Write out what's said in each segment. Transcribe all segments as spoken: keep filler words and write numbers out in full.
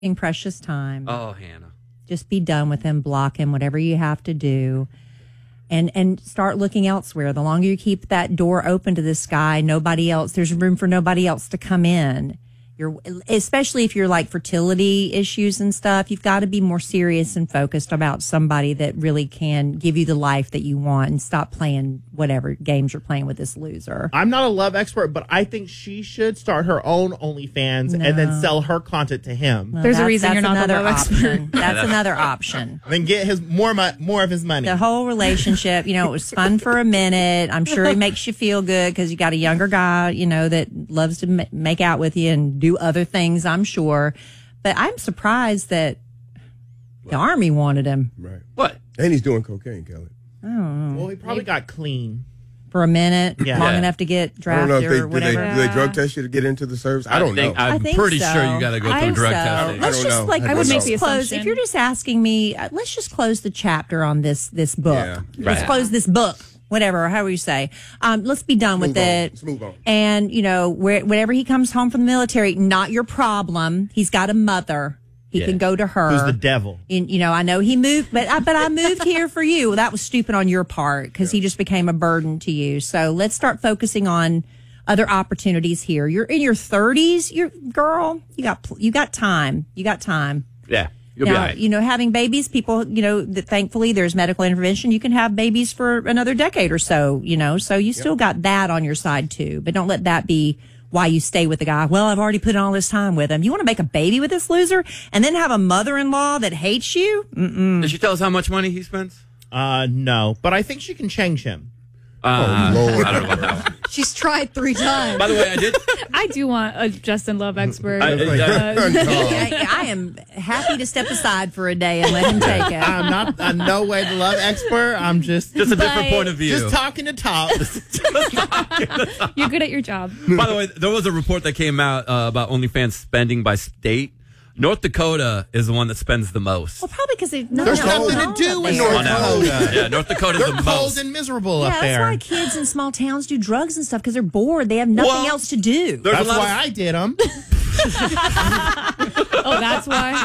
precious time. Oh, Hannah. Just be done with him, block him, whatever you have to do. And and start looking elsewhere. The longer you keep that door open to this guy, nobody else, there's room for nobody else to come in. You're, especially if you're like fertility issues and stuff, you've got to be more serious and focused about somebody that really can give you the life that you want and stop playing whatever games you're playing with this loser. I'm not a love expert, but I think she should start her own OnlyFans No. and then sell her content to him. Well, There's a that's- reason that's you're not the another love option. expert. That's another option. Then get his more mo- more of his money. The whole relationship, you know, it was fun for a minute. I'm sure it makes you feel good because you got a younger guy, you know, that loves to ma- make out with you and do other things, I'm sure. But I'm surprised that the Army wanted him Right. What? And he's doing cocaine, Kelly. Well, he probably got clean. for a minute, Yeah. long Yeah. enough to get I don't drafted know if they or do they, whatever. do they drug test you to get into the service. I don't think, know. I'm I think pretty so. sure you got to go I through think drug so. testing. Let's I don't just know. like I would let's make just the close. assumption. If you're just asking me, uh, let's just close the chapter on this this book. Yeah. Let's Right. close this book, whatever, however you say. Um, let's be done with Move on. it. Let's move on. And you know, where, whenever he comes home from the military, not your problem. He's got a mother. He Yeah. can go to her. Who's the devil? And, you know, I know he moved, but I, but I moved here for you. Well, that was stupid on your part because he just became a burden to you. So let's start focusing on other opportunities here. You're in your thirties, you're girl. You got pl- you got time. You got time. Yeah. You'll be Now, all right. you know, having babies, people, you know, that thankfully there's medical intervention. You can have babies for another decade or so. You know, so you still got that on your side too. But don't let that be why you stay with the guy. Well, I've already put in all this time with him. You want to make a baby with this loser and then have a mother-in-law that hates you? Mm-mm. Did she tell us how much money he spends? Uh, no, but I think she can change him. Uh, Lord. I don't know about that one. She's tried three times. By the way, I did. I do want a Justin Love expert. I, I, I, I am happy to step aside for a day and let him take it. I'm not I'm no way the love expert. I'm just just a different But- point of view. just talking to talk. You're good at your job. By the way, there was a report that came out uh, about OnlyFans spending by state. North Dakota is the one that spends the most. Well, probably because there's There's nothing nothing to do with there. North Dakota. Yeah, North Dakota is They're the cold most. and miserable Yeah, up that's there. why kids in small towns do drugs and stuff because they're bored. They have nothing Well, else to do. There's That's a lot why of, I did them. Oh, that's why.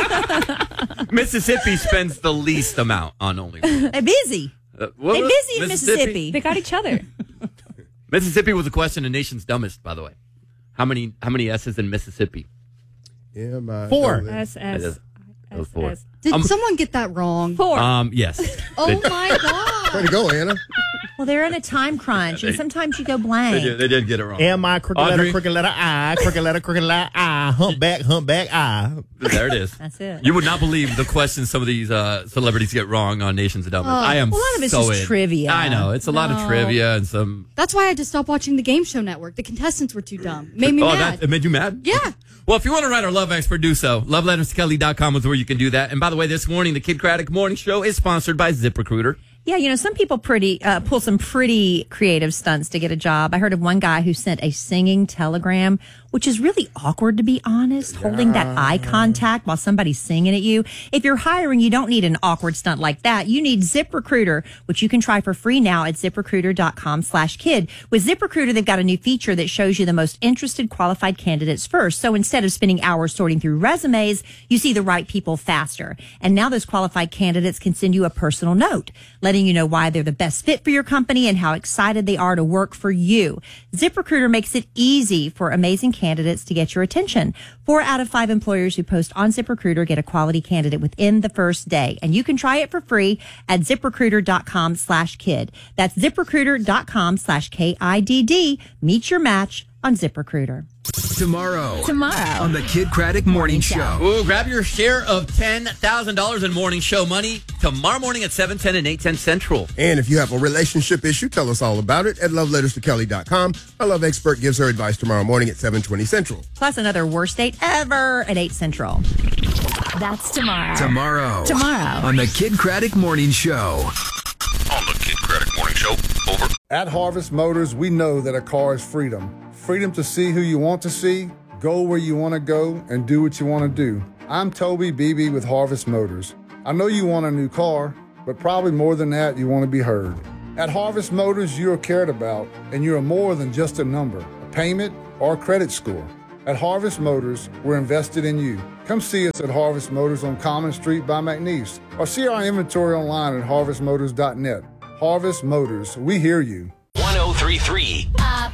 Mississippi spends the least amount on OnlyFans. They're busy. Uh, what They're was- busy in Mississippi. They got each other. Mississippi was a question of nation's dumbest, by the way. How many how many S's in Mississippi? Yeah, my Four. S It S is- it was four. S. Did Um, someone get that wrong? Four. Um, yes. Oh They- my God. Way to go, Anna. Well, they're in a time crunch, and sometimes you go They blank. did, they did get it wrong. M I crooked letter, Audrey? crooked letter I, crooked letter, crooked letter I, humpback, humpback I. There it is. That's it. You would not believe the questions some of these uh, celebrities get wrong on Nation's Dumbest. I am well, a lot of it's so just in. trivia. I know. It's a lot of No. trivia and some... That's why I had to stop watching the Game Show Network. The contestants were too dumb. Made me oh, mad. that it made you mad? Yeah. Well, if you want to write our love expert, do so. love letters to kelly dot com is where you can do that. And by the way, this morning, the Kid Craddock Morning Show is sponsored by ZipRecruiter. Yeah, you know, some people pretty uh, pull some pretty creative stunts to get a job. I heard of one guy who sent a singing telegram, which is really awkward, to be honest, holding that eye contact while somebody's singing at you. If you're hiring, you don't need an awkward stunt like that. You need ZipRecruiter, which you can try for free now at ZipRecruiter.com slash kid. With ZipRecruiter, they've got a new feature that shows you the most interested qualified candidates first. So instead of spending hours sorting through resumes, you see the right people faster. And now those qualified candidates can send you a personal note, letting you know why they're the best fit for your company and how excited they are to work for you. ZipRecruiter makes it easy for amazing candidates to get your attention. Four out of five employers who post on ZipRecruiter get a quality candidate within the first day. And you can try it for free at ZipRecruiter.com slash kid. That's ZipRecruiter.com slash K I D D. Meet your match on ZipRecruiter. Tomorrow. Tomorrow. On the Kid Craddock Morning Show. Ooh, grab your share of ten thousand dollars in morning show money tomorrow morning at seven ten and eight ten Central. And if you have a relationship issue, tell us all about it at love letters to kelly dot com. Our love expert gives her advice tomorrow morning at seven twenty Central. Plus another worst date ever at eight Central. That's tomorrow. Tomorrow. Tomorrow. On the Kid Craddock Morning Show. On the Kid Craddock Morning Show. Over. At Harvest Motors, we know that a car is freedom. Freedom to see who you want to see, go where you want to go, and do what you want to do. I'm Toby Beebe with Harvest Motors. I know you want a new car, but probably more than that, you want to be heard. At Harvest Motors, you are cared about, and you are more than just a number, a payment, or a credit score. At Harvest Motors, we're invested in you. Come Come see us at Harvest Motors on Common Street by McNeese, or see our inventory online at harvest motors dot net. Harvest Motors, we hear you. one oh three three